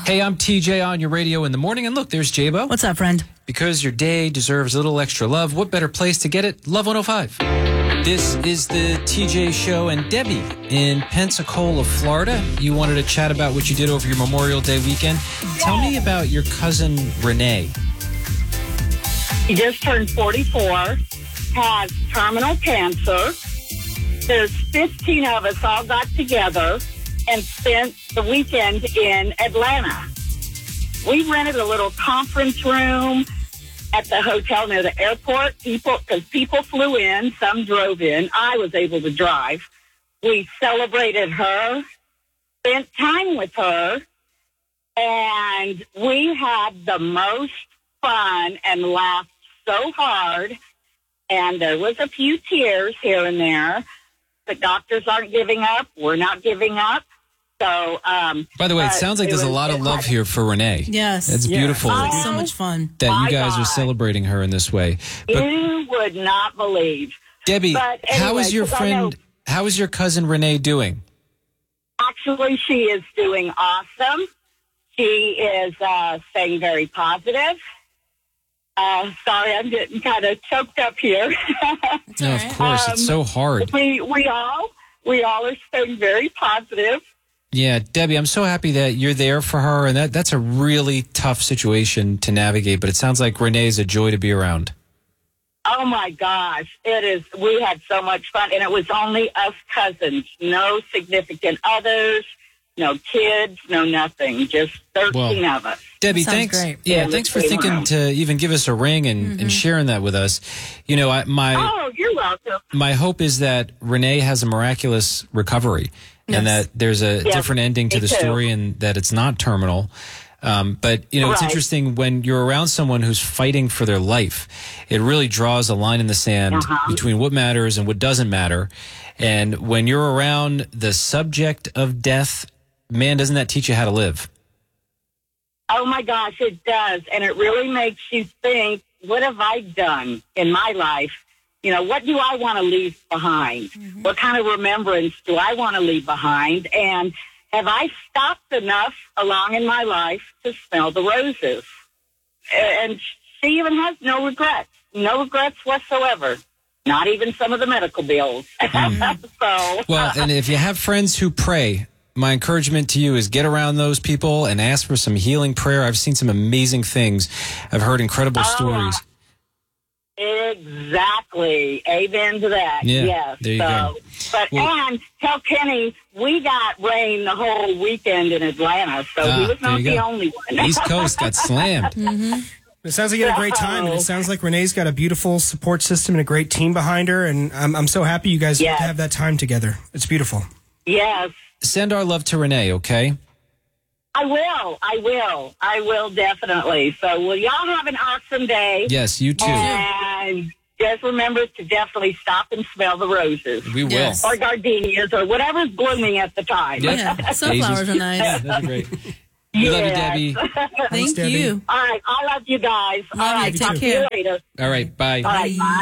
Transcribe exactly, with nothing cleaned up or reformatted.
Hey, I'm T J on your radio in the morning. And look, there's J-Bo. What's up, friend? Because your day deserves a little extra love, what better place to get it? Love one oh five. This is the T J Show, and Debbie in Pensacola, Florida. You wanted to chat about what you did over your Memorial Day weekend. Tell me about your cousin, Renee. He just turned forty-four, has terminal cancer. There's fifteen of us all got together and spent the weekend in Atlanta. We rented a little conference room at the hotel near the airport. People, because people flew in, some drove in. I was able to drive. We celebrated her, spent time with her, and we had the most fun and laughed so hard. And there was a few tears here and there. The doctors aren't giving up. We're not giving up. So, um, By the way, it sounds like it there's a was, lot of love here for Renee. Yes. It's Yeah. beautiful Sounds like so much fun. that My you guys God. are celebrating her in this way. But You would not believe. Debbie, But how anyway, is your 'cause I friend, know- how is your cousin Renee doing? Actually, she is doing awesome. She is uh, staying very positive. Uh, sorry, I'm getting kind of choked up here. No, of course. Um, it's so hard. we we all we all are staying very positive. Yeah, Debbie, I'm so happy that you're there for her, and that, that's a really tough situation to navigate, but it sounds like Renee is a joy to be around. Oh, my gosh. It is. We had so much fun, and it was only us cousins. No significant others, no kids, no nothing. Just thirteen Well, of us. Debbie, Sounds thanks. great. Yeah, Yeah, thanks for let's thinking see. to even give us a ring and, Mm-hmm. and sharing that with us. You know, I, my Oh, you're welcome. my hope is that Renee has a miraculous recovery, and Yes. that there's a Yes, different ending to me the too. story, and that it's not terminal. Um, but, you know, it's Right. interesting when you're around someone who's fighting for their life, it really draws a line in the sand Uh-huh. between what matters and what doesn't matter. And when you're around the subject of death, man, doesn't that teach you how to live? Oh, my gosh, it does. And it really makes you think, what have I done in my life? You know, what do I want to leave behind? What kind of remembrance do I want to leave behind? And have I stopped enough along in my life to smell the roses? And she even has no regrets, no regrets whatsoever. Not even some of the medical bills. so, Well, and if you have friends who pray, my encouragement to you is get around those people and ask for some healing prayer. I've seen some amazing things. I've heard incredible Oh, stories. exactly. Amen to that. Yeah, Yes. there you so, go. But Well- and tell Kenny we got rain the whole weekend in Atlanta, so Ah, he was there not you the go. only one. East Coast got slammed. It sounds like you had a great time, and it sounds like Renee's got a beautiful support system and a great team behind her, and I'm, I'm so happy you guys Yes. have that time together. It's beautiful. Yes. Send our love to Renee, okay? I will. I will. I will definitely. So, will y'all have an awesome day? Yes, you too. And just remember to definitely stop and smell the roses. We will. Yes. Or gardenias or whatever's blooming at the time. Yep. Yeah, sunflowers Daisies. are nice. Yeah, those are great. We love you, Yes. Debbie. Thank Debbie. you. All right. I love you guys. Love All you. right. Take Talk to care. you later. All right, bye. All right. Bye.